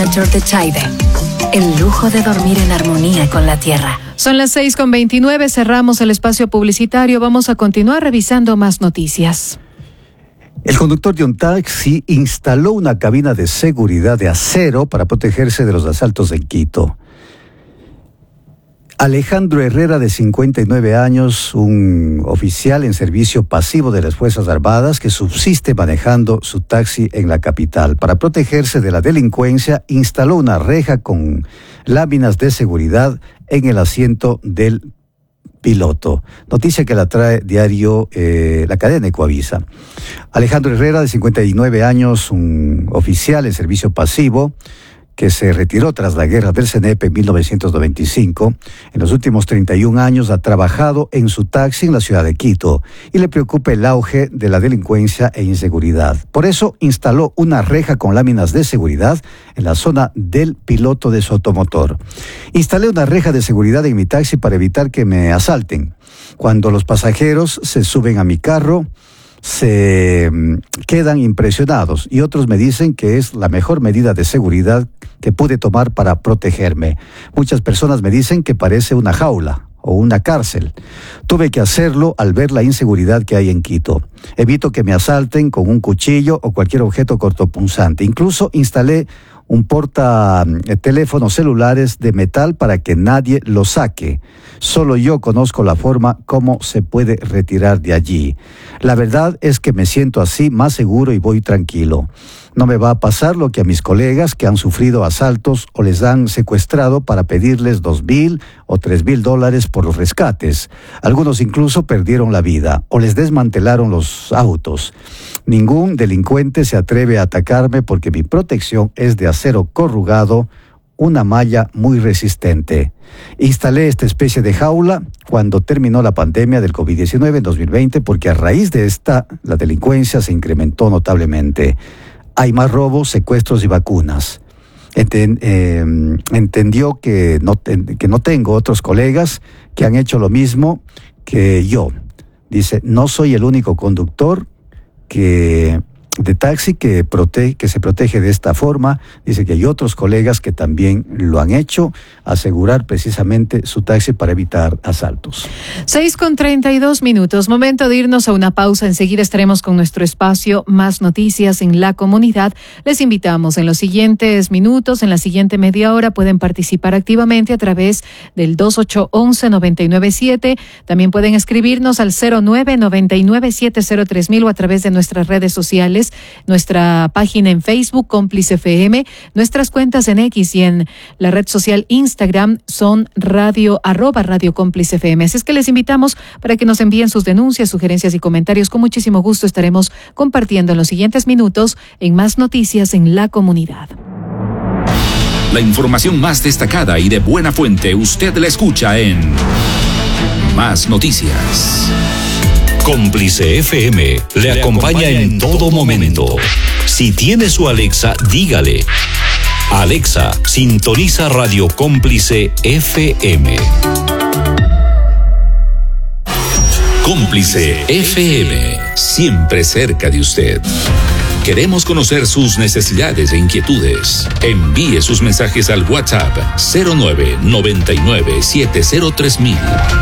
de Chaide. El lujo de dormir en armonía con la tierra. Son las 6:29, cerramos el espacio publicitario. Vamos a continuar revisando más noticias. El conductor de un taxi instaló una cabina de seguridad de acero para protegerse de los asaltos en Quito. Alejandro Herrera, de 59 años, un oficial en servicio pasivo de las Fuerzas Armadas que subsiste manejando su taxi en la capital. Para protegerse de la delincuencia, instaló una reja con láminas de seguridad en el asiento del piloto. Noticia que la trae diario la cadena Ecuavisa. Alejandro Herrera, de 59 años, un oficial en servicio pasivo, que se retiró tras la guerra del CENEP en 1995. En los últimos 31 años ha trabajado en su taxi en la ciudad de Quito y le preocupa el auge de la delincuencia e inseguridad. Por eso instaló una reja con láminas de seguridad en la zona del piloto de su automotor. Instalé una reja de seguridad en mi taxi para evitar que me asalten. Cuando los pasajeros se suben a mi carro, se quedan impresionados y otros me dicen que es la mejor medida de seguridad que pude tomar para protegerme. Muchas personas me dicen que parece una jaula o una cárcel. Tuve que hacerlo al ver la inseguridad que hay en Quito. Evito que me asalten con un cuchillo o cualquier objeto cortopunzante. Incluso instalé un porta teléfonos celulares de metal para que nadie lo saque. Solo yo conozco la forma como se puede retirar de allí. La verdad es que me siento así más seguro y voy tranquilo. No me va a pasar lo que a mis colegas que han sufrido asaltos o les han secuestrado para pedirles $2,000 o $3,000 por los rescates. Algunos incluso perdieron la vida o les desmantelaron los autos. Ningún delincuente se atreve a atacarme porque mi protección es de acero corrugado, una malla muy resistente. Instalé esta especie de jaula cuando terminó la pandemia del COVID-19 en 2020 porque a raíz de esta la delincuencia se incrementó notablemente. Hay más robos, secuestros y vacunas. Entendió que no tengo otros colegas que han hecho lo mismo que yo. Dice, no soy el único conductor de taxi que se protege de esta forma. Dice que hay otros colegas que también lo han hecho, asegurar precisamente su taxi para evitar asaltos. 6:32, momento de irnos a una pausa. Enseguida estaremos con nuestro espacio Más Noticias en la Comunidad. Les invitamos en los siguientes minutos, en la siguiente media hora, pueden participar activamente a través del 2811-997. También pueden escribirnos al 0999703000 o a través de nuestras redes sociales, nuestra página en Facebook, Cómplice FM, nuestras cuentas en X y en la red social Instagram son @Radio Cómplice FM. Así es que les invitamos para que nos envíen sus denuncias, sugerencias y comentarios. Con muchísimo gusto estaremos compartiendo en los siguientes minutos en Más Noticias en la Comunidad. La información más destacada y de buena fuente usted la escucha en Más Noticias. Cómplice FM le acompaña en todo momento. Si tiene su Alexa, dígale: Alexa, sintoniza Radio Cómplice FM. Cómplice FM, siempre cerca de usted. Queremos conocer sus necesidades e inquietudes. Envíe sus mensajes al WhatsApp 0999703000.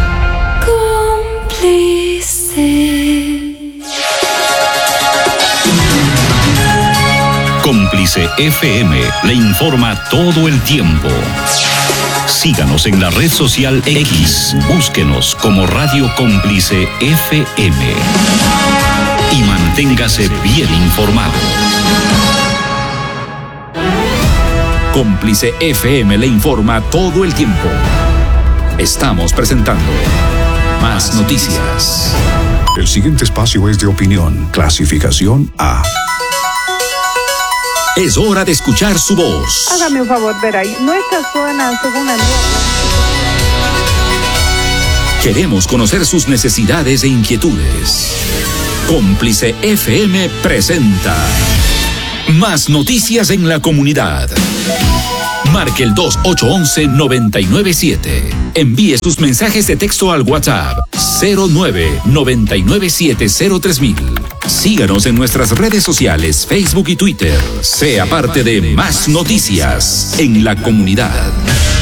Cómplice FM le informa todo el tiempo. Síganos en la red social X. Búsquenos como Radio Cómplice FM. Y manténgase bien informado. Cómplice FM le informa todo el tiempo. Estamos presentando Más Noticias. El siguiente espacio es de opinión. Clasificación A. Es hora de escuchar su voz. Hágame un favor, ver ahí. Nuestra zona, según la Queremos conocer sus necesidades e inquietudes. Cómplice FM presenta Más Noticias en la Comunidad. Marque el 2811-997. Envíe sus mensajes de texto al WhatsApp 0999703000. Síganos en nuestras redes sociales, Facebook y Twitter. Sea parte de Más Noticias en la comunidad.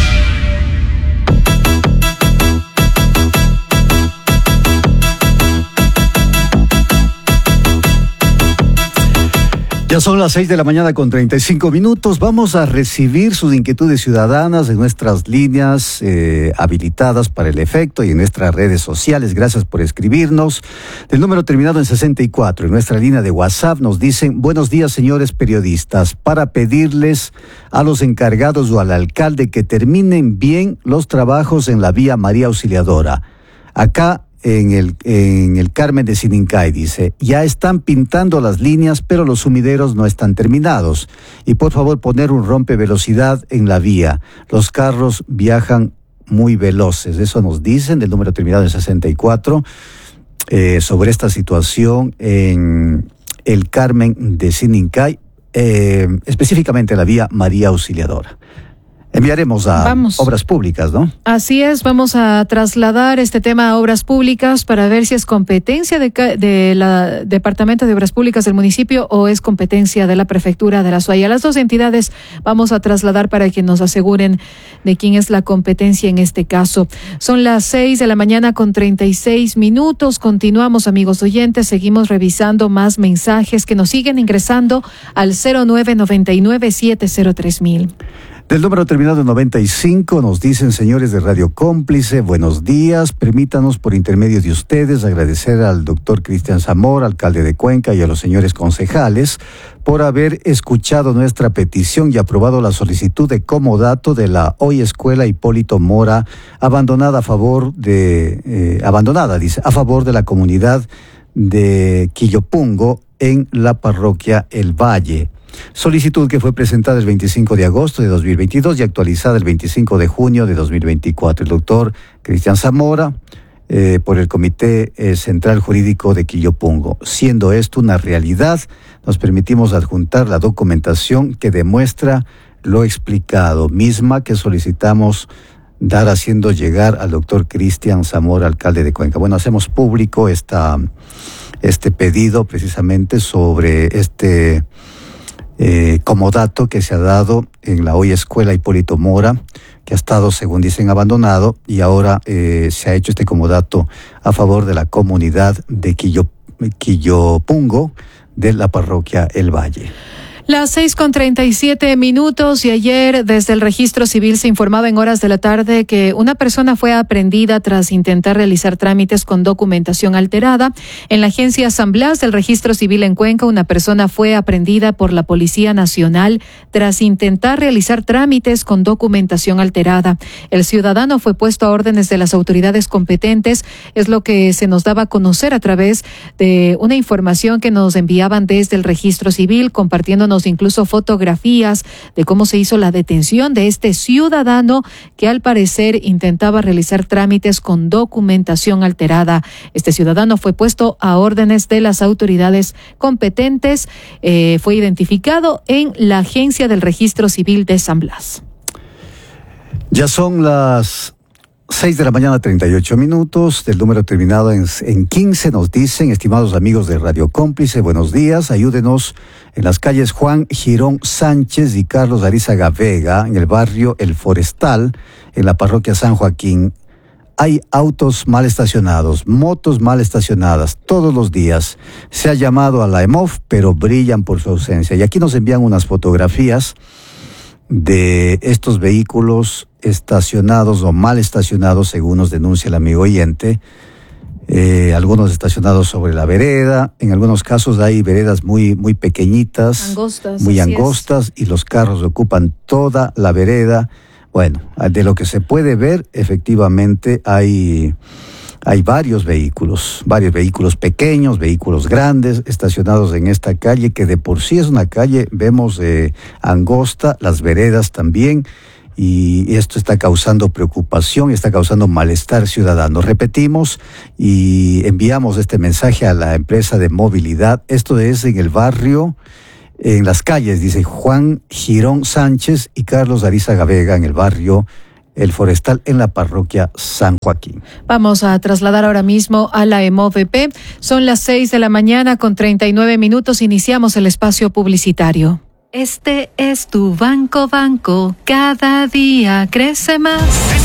Ya son las 6 de la mañana con 35 minutos. Vamos a recibir sus inquietudes ciudadanas en nuestras líneas habilitadas para el efecto y en nuestras redes sociales. Gracias por escribirnos. Del número terminado en 64, en nuestra línea de WhatsApp nos dicen: buenos días, señores periodistas, para pedirles a los encargados o al alcalde que terminen bien los trabajos en la vía María Auxiliadora. Acá en el Carmen de Sinincay, dice, ya están pintando las líneas, pero los sumideros no están terminados. Y por favor poner un rompevelocidad en la vía. Los carros viajan muy veloces. Eso nos dicen del número terminado en 64 sobre esta situación en el Carmen de Sinincay, específicamente la vía María Auxiliadora. Enviaremos a Obras Públicas, ¿no? Así es, vamos a trasladar este tema a Obras Públicas para ver si es competencia de la Departamento de Obras Públicas del municipio o es competencia de la Prefectura de La Suaya. Las dos entidades vamos a trasladar para que nos aseguren de quién es la competencia en este caso. Son las 6 de la mañana con 36 minutos. Continuamos, amigos oyentes, seguimos revisando más mensajes que nos siguen ingresando al 0999-703.000. Del número terminado en 95 nos dicen: señores de Radio Cómplice, buenos días. Permítanos por intermedio de ustedes agradecer al doctor Cristian Zamora, alcalde de Cuenca, y a los señores concejales por haber escuchado nuestra petición y aprobado la solicitud de comodato de la hoy Escuela Hipólito Mora, abandonada a favor de la comunidad de Quillopungo en la parroquia El Valle. Solicitud que fue presentada el 25 de agosto de 2022 y actualizada el 25 de junio de 2024. El doctor Cristian Zamora, por el Comité Central Jurídico de Quillopungo. Siendo esto una realidad, nos permitimos adjuntar la documentación que demuestra lo explicado, misma que solicitamos dar haciendo llegar al doctor Cristian Zamora, alcalde de Cuenca. Bueno, hacemos público este pedido precisamente sobre este comodato que se ha dado en la hoy Escuela Hipólito Mora, que ha estado, según dicen, abandonado, y ahora se ha hecho este comodato a favor de la comunidad de Quillopungo de la parroquia El Valle. Las 6:37 y ayer desde el registro civil se informaba en horas de la tarde que una persona fue aprehendida tras intentar realizar trámites con documentación alterada. En la agencia San Blas del registro civil en Cuenca, una persona fue aprehendida por la Policía Nacional tras intentar realizar trámites con documentación alterada. El ciudadano fue puesto a órdenes de las autoridades competentes, es lo que se nos daba a conocer a través de una información que nos enviaban desde el registro civil, compartiéndonos incluso fotografías de cómo se hizo la detención de este ciudadano que al parecer intentaba realizar trámites con documentación alterada. Este ciudadano fue puesto a órdenes de las autoridades competentes, fue identificado en la agencia del registro civil de San Blas. Ya son las 6 de la mañana, 38 minutos, del número terminado en 15 nos dicen: estimados amigos de Radio Cómplice, buenos días, ayúdenos en las calles Juan Girón Sánchez y Carlos Arizaga Vega, en el barrio El Forestal, en la parroquia San Joaquín. Hay autos mal estacionados, motos mal estacionadas todos los días. Se ha llamado a la EMOF, pero brillan por su ausencia. Y aquí nos envían unas fotografías de estos vehículos estacionados o mal estacionados, según nos denuncia el amigo oyente. Algunos estacionados sobre la vereda, en algunos casos hay veredas muy pequeñitas, muy angostas, y los carros ocupan toda la vereda. Bueno, de lo que se puede ver, efectivamente hay varios vehículos pequeños, vehículos grandes, estacionados en esta calle, que de por sí es una calle, vemos, angosta, las veredas también, y esto está causando preocupación, está causando malestar ciudadano. Repetimos y enviamos este mensaje a la empresa de movilidad. Esto es en el barrio, en las calles, dice Juan Girón Sánchez y Carlos Arizaga Vega, en el barrio el forestal en la parroquia San Joaquín. Vamos a trasladar ahora mismo a la EMOVP. Son las 6:39 con 39 minutos. Iniciamos el espacio publicitario. Este es tu banco, cada día crece más.